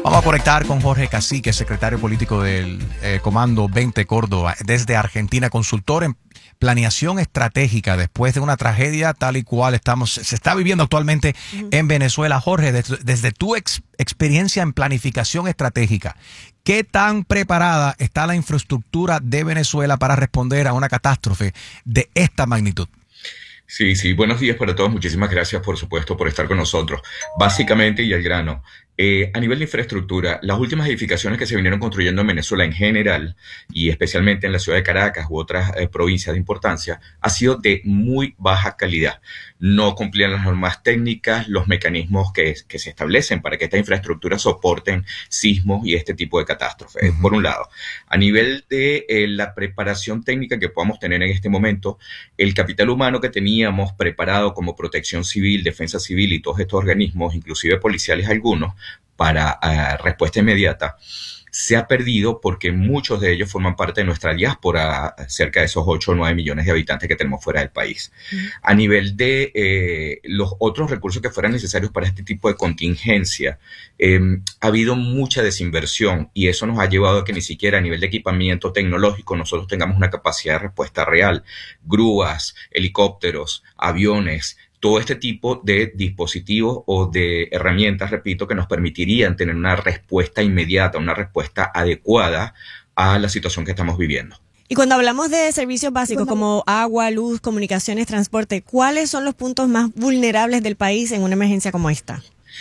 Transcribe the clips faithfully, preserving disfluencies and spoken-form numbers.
Vamos a conectar con Jorge Cacique, secretario político del eh, Comando veinte Córdoba, desde Argentina, consultor en planeación estratégica después de una tragedia tal y cual estamos se está viviendo actualmente uh-huh. en Venezuela. Jorge, desde, desde tu ex, experiencia en planificación estratégica, ¿qué tan preparada está la infraestructura de Venezuela para responder a una catástrofe de esta magnitud? Sí, sí, buenos días para todos. Muchísimas gracias, por supuesto, por estar con nosotros. Básicamente, y al grano, eh, a nivel de infraestructura, las últimas edificaciones que se vinieron construyendo en Venezuela en general, y especialmente en la ciudad de Caracas u otras eh, provincias de importancia, ha sido de muy baja calidad. No cumplían las normas técnicas, los mecanismos que, que se establecen para que estas infraestructuras soporten sismos y este tipo de catástrofes, uh-huh. por un lado. A nivel de eh, la preparación técnica que podamos tener en este momento, el capital humano que teníamos preparado como protección civil, defensa civil y todos estos organismos, inclusive policiales algunos, para uh, respuesta inmediata, se ha perdido porque muchos de ellos forman parte de nuestra diáspora, cerca de esos ocho o nueve millones de habitantes que tenemos fuera del país. Uh-huh. A nivel de eh, los otros recursos que fueran necesarios para este tipo de contingencia, eh, ha habido mucha desinversión y eso nos ha llevado a que ni siquiera a nivel de equipamiento tecnológico nosotros tengamos una capacidad de respuesta real. Grúas, helicópteros, aviones, todo este tipo de dispositivos o de herramientas, repito, que nos permitirían tener una respuesta inmediata, una respuesta adecuada a la situación que estamos viviendo. Y cuando hablamos de servicios básicos como agua, luz, comunicaciones, transporte, ¿cuáles son los puntos más vulnerables del país en una emergencia como esta?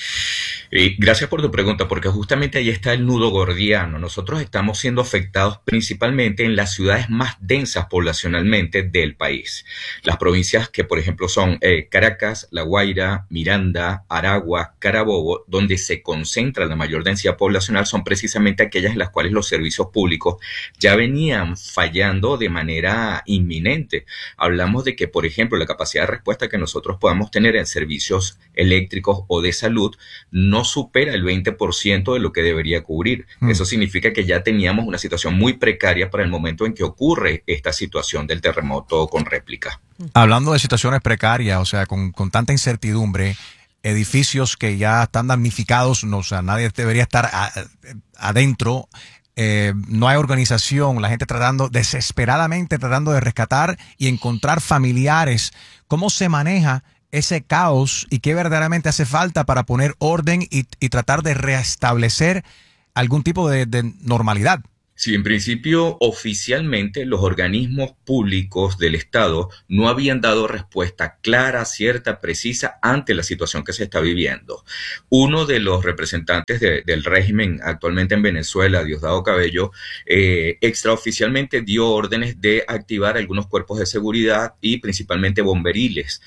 Eh, gracias por tu pregunta, porque justamente ahí está el nudo gordiano. Nosotros estamos siendo afectados principalmente en las ciudades más densas poblacionalmente del país. Las provincias que, por ejemplo, son eh, Caracas, La Guaira, Miranda, Aragua, Carabobo, donde se concentra la mayor densidad poblacional, son precisamente aquellas en las cuales los servicios públicos ya venían fallando de manera inminente. Hablamos de que, por ejemplo, la capacidad de respuesta que nosotros podamos tener en servicios eléctricos o de salud no supera el veinte por ciento de lo que debería cubrir. Mm. Eso significa que ya teníamos una situación muy precaria para el momento en que ocurre esta situación del terremoto con réplica. Hablando de situaciones precarias, o sea, con, con tanta incertidumbre, edificios que ya están damnificados, no, o sea, nadie debería estar a, adentro, eh, no hay organización, la gente tratando, desesperadamente tratando de rescatar y encontrar familiares. ¿Cómo se maneja ese caos y qué verdaderamente hace falta para poner orden y, y tratar de restablecer algún tipo de, de normalidad? Sí, en principio, oficialmente los organismos públicos del Estado no habían dado respuesta clara, cierta, precisa ante la situación que se está viviendo. Uno de los representantes de, del régimen actualmente en Venezuela, Diosdado Cabello, eh, extraoficialmente dio órdenes de activar algunos cuerpos de seguridad y principalmente bomberiles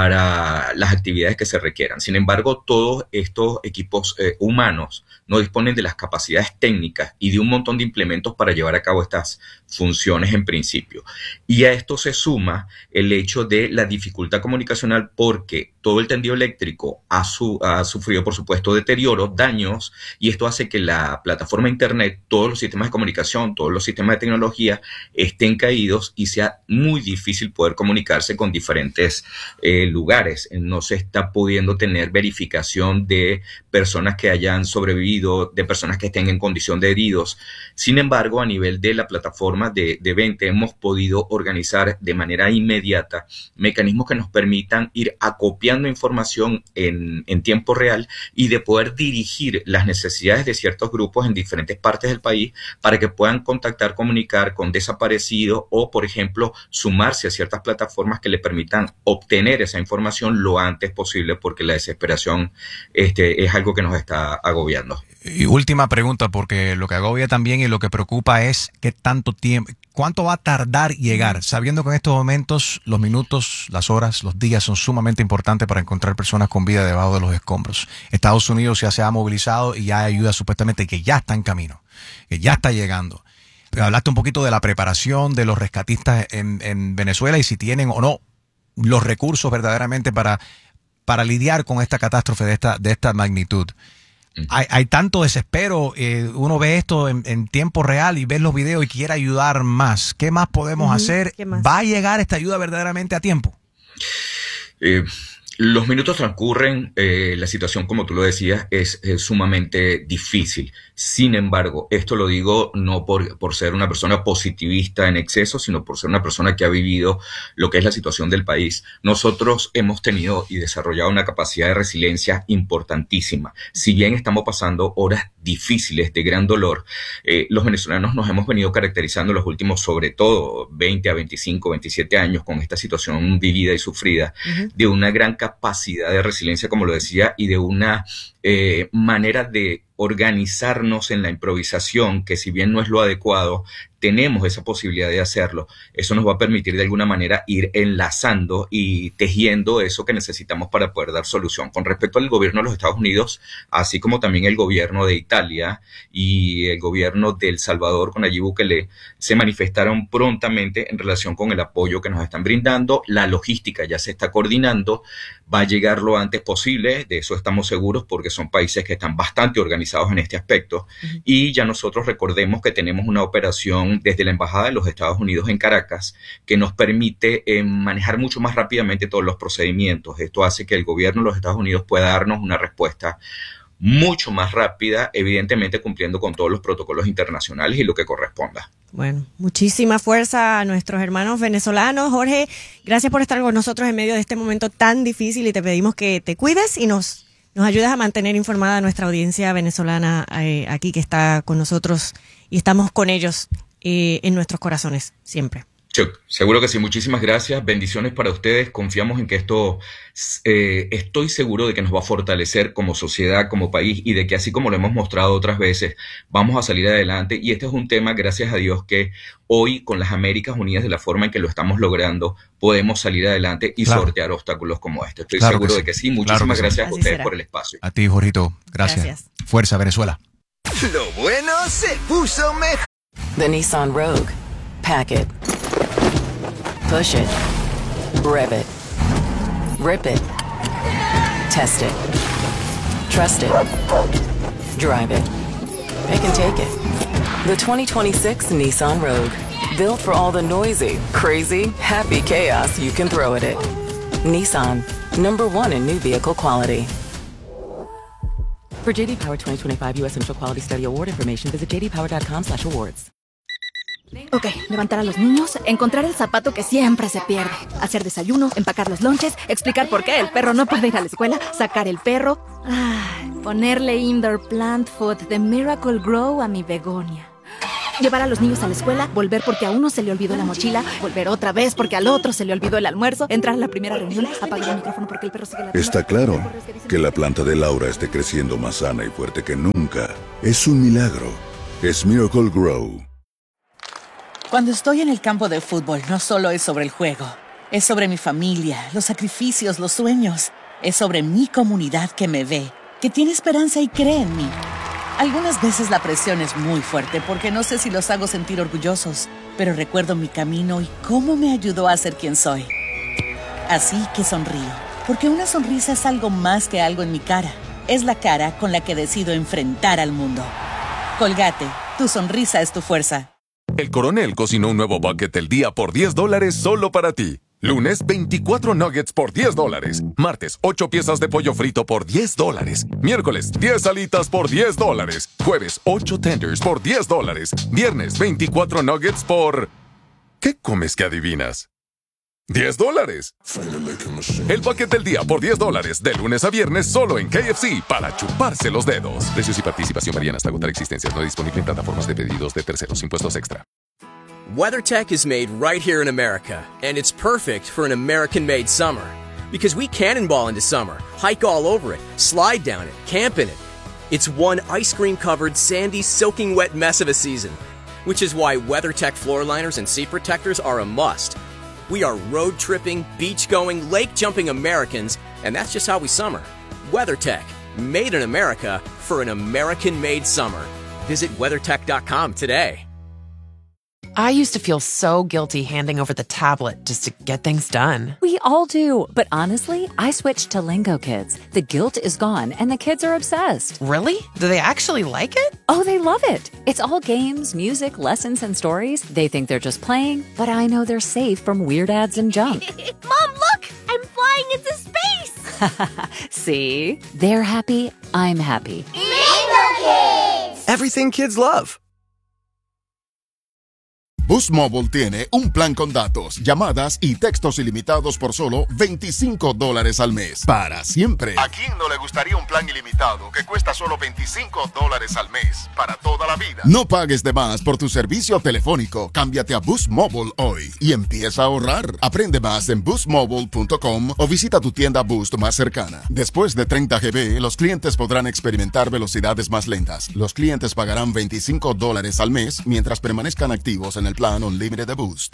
para las actividades que se requieran. Sin embargo, todos estos equipos eh, humanos no disponen de las capacidades técnicas y de un montón de implementos para llevar a cabo estas funciones en principio. Y a esto se suma el hecho de la dificultad comunicacional porque todo el tendido eléctrico ha, su, ha sufrido, por supuesto, deterioro, daños, y esto hace que la plataforma internet, todos los sistemas de comunicación, todos los sistemas de tecnología estén caídos y sea muy difícil poder comunicarse con diferentes eh, lugares. No se está pudiendo tener verificación de personas que hayan sobrevivido, de personas que estén en condición de heridos. Sin embargo, a nivel de la plataforma de, de veinte hemos podido organizar de manera inmediata mecanismos que nos permitan ir acopiando información en, en tiempo real y de poder dirigir las necesidades de ciertos grupos en diferentes partes del país para que puedan contactar, comunicar con desaparecidos o, por ejemplo, sumarse a ciertas plataformas que le permitan obtener esa información lo antes posible, porque la desesperación este, es algo que nos está agobiando. Y última pregunta, porque lo que agobia también y lo que preocupa es qué tanto tiempo, cuánto va a tardar llegar, sabiendo que en estos momentos los minutos, las horas, los días son sumamente importantes para encontrar personas con vida debajo de los escombros. Estados Unidos ya se ha movilizado y ya hay ayuda supuestamente que ya está en camino, que ya está llegando. Pero hablaste un poquito de la preparación de los rescatistas en, en Venezuela y si tienen o no los recursos verdaderamente para, para lidiar con esta catástrofe de esta, de esta magnitud. Hay, hay tanto desespero, eh, uno ve esto en, en tiempo real y ve los videos y quiere ayudar más. ¿Qué más podemos uh-huh. hacer? ¿Qué más? ¿Va a llegar esta ayuda verdaderamente a tiempo? Eh, Los minutos transcurren, eh, la situación, como tú lo decías, es, es sumamente difícil. Sin embargo, esto lo digo no por, por ser una persona positivista en exceso, sino por ser una persona que ha vivido lo que es la situación del país. Nosotros hemos tenido y desarrollado una capacidad de resiliencia importantísima. Si bien estamos pasando horas difíciles de gran dolor, eh, los venezolanos nos hemos venido caracterizando los últimos, sobre todo, veinte a veinticinco, veintisiete años con esta situación vivida y sufrida, uh-huh. de una gran capacidad de resiliencia, como lo decía, y de una eh, manera de organizarnos en la improvisación, que si bien no es lo adecuado, tenemos esa posibilidad de hacerlo. Eso nos va a permitir de alguna manera ir enlazando y tejiendo eso que necesitamos para poder dar solución. Con respecto al gobierno de los Estados Unidos, así como también el gobierno de Italia y el gobierno de El Salvador con Nayib Bukele, se manifestaron prontamente en relación con el apoyo que nos están brindando. La logística ya se está coordinando, va a llegar lo antes posible, de eso estamos seguros, porque son países que están bastante organizados en este aspecto. Uh-huh. Y ya nosotros recordemos que tenemos una operación desde la Embajada de los Estados Unidos en Caracas que nos permite eh, manejar mucho más rápidamente todos los procedimientos. Esto hace que el gobierno de los Estados Unidos pueda darnos una respuesta mucho más rápida, evidentemente cumpliendo con todos los protocolos internacionales y lo que corresponda. Bueno, muchísima fuerza a nuestros hermanos venezolanos. Jorge, gracias por estar con nosotros en medio de este momento tan difícil y te pedimos que te cuides y nos, nos ayudes a mantener informada a nuestra audiencia venezolana eh, aquí que está con nosotros y estamos con ellos eh, en nuestros corazones siempre. Chuck, seguro que sí, muchísimas gracias, bendiciones para ustedes, confiamos en que esto, eh, estoy seguro de que nos va a fortalecer como sociedad, como país, y de que así como lo hemos mostrado otras veces, vamos a salir adelante, y este es un tema, gracias a Dios, que hoy con las Américas Unidas, de la forma en que lo estamos logrando, podemos salir adelante y claro. sortear obstáculos como este. Estoy claro seguro que de que sí, muchísimas claro que gracias sí. a ustedes por el espacio. A ti, Jorgito, gracias. gracias. Fuerza, Venezuela. Lo bueno se puso mejor. The Nissan Rogue. Pack it. Push it. Rev it. Rip it. Test it. Trust it. Drive it. It can take it. The twenty twenty-six Nissan Rogue. Built for all the noisy, crazy, happy chaos you can throw at it. Nissan. Number one in new vehicle quality. For J D Power twenty twenty-five U S Central Quality Study Award information, visit j d power dot com slash awards. Ok, levantar a los niños, encontrar el zapato que siempre se pierde, hacer desayuno, empacar los lonches, explicar por qué el perro no puede ir a la escuela, sacar el perro, ay, ponerle indoor plant food de Miracle Grow a mi begonia. Llevar a los niños a la escuela, volver porque a uno se le olvidó la mochila, volver otra vez porque al otro se le olvidó el almuerzo, entrar a la primera reunión, apagar el micrófono porque el perro sigue la... Está claro que la planta de Laura esté creciendo más sana y fuerte que nunca. Es un milagro. Es Miracle Grow. Cuando estoy en el campo de fútbol, no solo es sobre el juego. Es sobre mi familia, los sacrificios, los sueños. Es sobre mi comunidad que me ve, que tiene esperanza y cree en mí. Algunas veces la presión es muy fuerte porque no sé si los hago sentir orgullosos, pero recuerdo mi camino y cómo me ayudó a ser quien soy. Así que sonrío, porque una sonrisa es algo más que algo en mi cara. Es la cara con la que decido enfrentar al mundo. Colgate, tu sonrisa es tu fuerza. El Coronel cocinó un nuevo bucket del día por diez dólares solo para ti. Lunes, veinticuatro nuggets por diez dólares. Martes, ocho piezas de pollo frito por diez dólares. Miércoles, diez alitas por diez dólares. Jueves, ocho tenders por diez dólares. Viernes, veinticuatro nuggets por... ¿Qué comes que adivinas? diez dólares. El bucket del día por diez dólares. De lunes a viernes solo en K F C para chuparse los dedos. Precios y participación varían hasta agotar existencias. No disponible en plataformas de pedidos de terceros. Impuestos extra. WeatherTech is made right here in America, and it's perfect for an American-made summer. Because we cannonball into summer, hike all over it, slide down it, camp in it. It's one ice cream-covered, sandy, soaking wet mess of a season. Which is why WeatherTech floor liners and seat protectors are a must. We are road-tripping, beach-going, lake-jumping Americans, and that's just how we summer. WeatherTech, made in America for an American-made summer. Visit weathertech dot com today. I used to feel so guilty handing over the tablet just to get things done. We all do. But honestly, I switched to Lingo Kids. The guilt is gone and the kids are obsessed. Really? Do they actually like it? Oh, they love it. It's all games, music, lessons, and stories. They think they're just playing, but I know they're safe from weird ads and junk. Mom, look! I'm flying into space! See? They're happy, I'm happy. Everything kids love. Boost Mobile tiene un plan con datos, llamadas y textos ilimitados por solo veinticinco dólares al mes. Para siempre. ¿A quién no le gustaría un plan ilimitado que cuesta solo veinticinco dólares al mes? Para toda la vida. No pagues de más por tu servicio telefónico. Cámbiate a Boost Mobile hoy y empieza a ahorrar. Aprende más en boost mobile punto com o visita tu tienda Boost más cercana. Después de treinta gigabytes, los clientes podrán experimentar velocidades más lentas. Los clientes pagarán veinticinco dólares al mes mientras permanezcan activos en el plan Unlimited de Boost.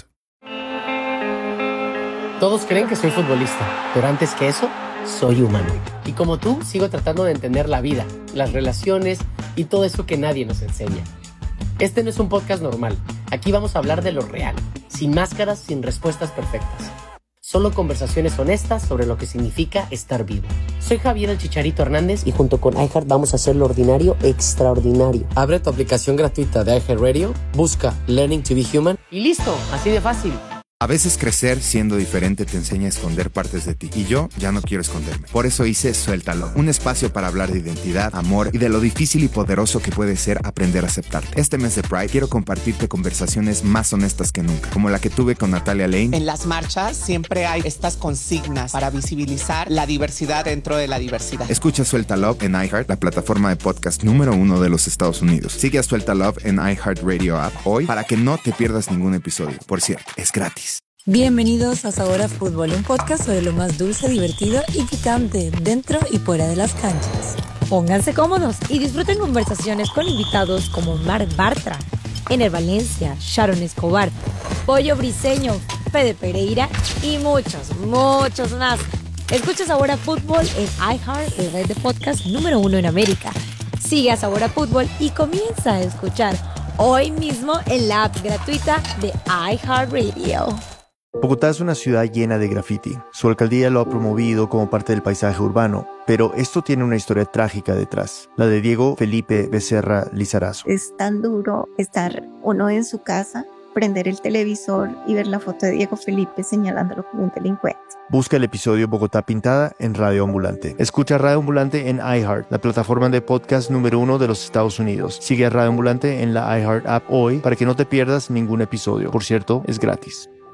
Todos creen que soy futbolista, pero antes que eso, soy humano. Y como tú, sigo tratando de entender la vida, las relaciones y todo eso que nadie nos enseña. Este no es un podcast normal. Aquí vamos a hablar de lo real, sin máscaras, sin respuestas perfectas. Solo conversaciones honestas sobre lo que significa estar vivo. Soy Javier el Chicharito Hernández y junto con iHeart vamos a hacer lo ordinario extraordinario. Abre tu aplicación gratuita de iHeartRadio, busca Learning to be Human y listo, así de fácil. A veces crecer siendo diferente te enseña a esconder partes de ti. Y yo ya no quiero esconderme. Por eso hice Suéltalo. Un espacio para hablar de identidad, amor y de lo difícil y poderoso que puede ser aprender a aceptarte. Este mes de Pride quiero compartirte conversaciones más honestas que nunca. Como la que tuve con Natalia Lane. En las marchas siempre hay estas consignas para visibilizar la diversidad dentro de la diversidad. Escucha Suéltalo en iHeart, la plataforma de podcast número uno de los Estados Unidos. Sigue a Suéltalo en iHeartRadio app hoy para que no te pierdas ningún episodio. Por cierto, es gratis. Bienvenidos a Sabor a Fútbol, un podcast sobre lo más dulce, divertido y picante dentro y fuera de las canchas. Pónganse cómodos y disfruten conversaciones con invitados como Marc Bartra, Ener Valencia, Sharon Escobar, Pollo Briseño, Fede Pereira y muchos, muchos más. Escucha Sabor a Fútbol en iHeart, la red de podcast número uno en América. Sigue a Sabor a Fútbol y comienza a escuchar hoy mismo en la app gratuita de iHeartRadio. Bogotá es una ciudad llena de graffiti. Su alcaldía lo ha promovido como parte del paisaje urbano, pero esto tiene una historia trágica detrás, la de Diego Felipe Becerra Lizarazo. Es tan duro estar uno en su casa, prender el televisor y ver la foto de Diego Felipe señalándolo como un delincuente. Busca el episodio Bogotá Pintada en Radio Ambulante. Escucha Radio Ambulante en iHeart, la plataforma de podcast número uno de los Estados Unidos. Sigue a Radio Ambulante en la iHeart app hoy para que no te pierdas ningún episodio. Por cierto, es gratis.